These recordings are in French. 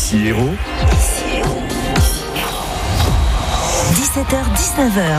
Ici Héros. 17h-19h.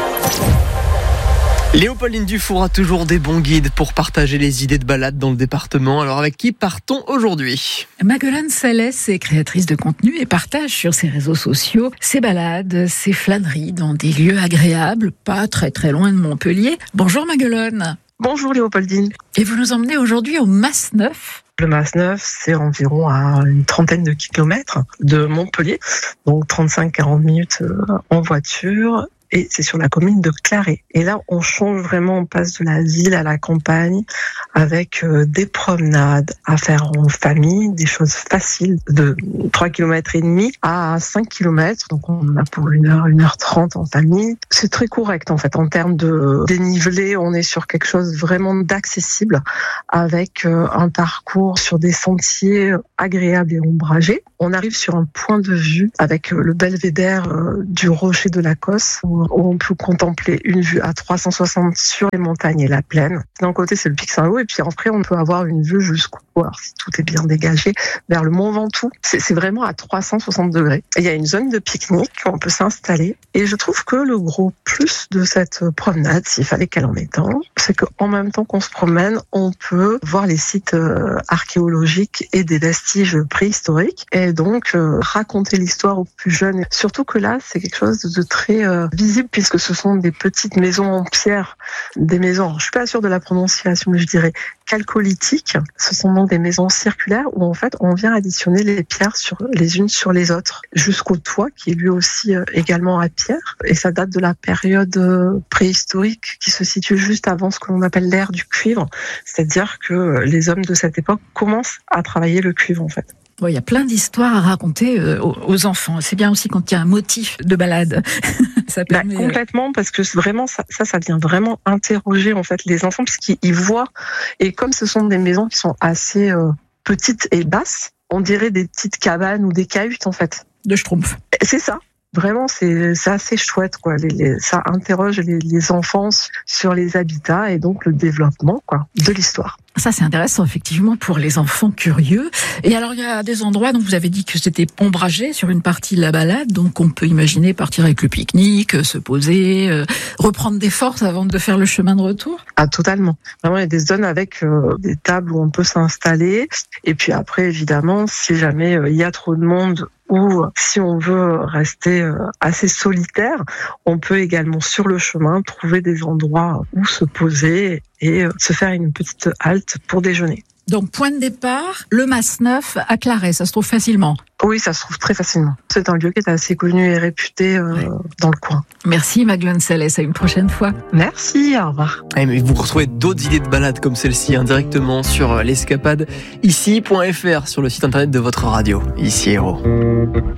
Léopoldine Dufour a toujours des bons guides pour partager les idées de balade dans le département. Alors avec qui partons aujourd'hui ? Maguelone Salès est créatrice de contenu et partage sur ses réseaux sociaux ses balades, ses flâneries dans des lieux agréables, pas très très loin de Montpellier. Bonjour Maguelone. Bonjour Léopoldine. Et vous nous emmenez aujourd'hui au Mas-Neuf. Le Mas-Neuf, c'est environ à une trentaine de kilomètres de Montpellier, donc 35-40 minutes en voiture. Et c'est sur la commune de Claré. Et là, on change vraiment, on passe de la ville à la campagne avec des promenades à faire en famille, des choses faciles de 3 km et demi à 5 km. Donc on a pour 1h30 en famille. C'est très correct en fait. En termes de dénivelé, on est sur quelque chose vraiment d'accessible avec un parcours sur des sentiers agréables et ombragés. On arrive sur un point de vue avec le belvédère du rocher de la Cosse où on peut contempler une vue à 360 sur les montagnes et la plaine. D'un côté, c'est le pic Saint-Loup et puis après, on peut avoir une vue jusqu'au, alors si tout est bien dégagé, vers le Mont Ventoux. C'est vraiment à 360 degrés. Et il y a une zone de pique-nique où on peut s'installer. Et je trouve que le gros plus de cette promenade, s'il fallait qu'elle en ait un, c'est qu'en même temps qu'on se promène, on peut voir les sites archéologiques et des vestiges préhistoriques et donc raconter l'histoire aux plus jeunes. Et surtout que là, c'est quelque chose de très visible puisque ce sont des petites maisons en pierre, des maisons, je suis pas sûre de la prononciation, mais je dirais chalcolithiques. Ce sont donc des maisons circulaires où en fait on vient additionner les pierres sur les unes sur les autres jusqu'au toit qui est lui aussi également à pierre et ça date de la période préhistorique qui se situe juste avant ce que l'on appelle l'ère du cuivre, c'est-à-dire que les hommes de cette époque commencent à travailler le cuivre en fait. Bon, il y a plein d'histoires à raconter aux enfants. C'est bien aussi quand il y a un motif de balade. Ça permet... complètement, parce que vraiment ça vient vraiment interroger en fait les enfants, puisqu'ils voient, et comme ce sont des maisons qui sont assez petites et basses, on dirait des petites cabanes ou des cahutes en fait. De Schtroumpf. C'est ça. Vraiment, c'est assez chouette, quoi. Ça interroge les enfants sur les habitats et donc le développement, quoi, de l'histoire. Ça, c'est intéressant, effectivement, pour les enfants curieux. Et alors, il y a des endroits, donc vous avez dit que c'était ombragé sur une partie de la balade, donc on peut imaginer partir avec le pique-nique, se poser, reprendre des forces avant de faire le chemin de retour. Ah, totalement. Vraiment, il y a des zones avec des tables où on peut s'installer. Et puis après, évidemment, si jamais il y a trop de monde, ou si on veut rester assez solitaire, on peut également sur le chemin trouver des endroits où se poser et se faire une petite halte pour déjeuner. Donc point de départ, le Mas-Neuf à Claré, ça se trouve facilement. Oui, ça se trouve très facilement. C'est un lieu qui est assez connu et réputé dans le coin. Merci Maguelone Salès, à une prochaine fois. Merci, au revoir. Mais vous retrouvez d'autres idées de balade comme celle-ci directement sur l'escapade ici.fr sur le site internet de votre radio. Ici Héros.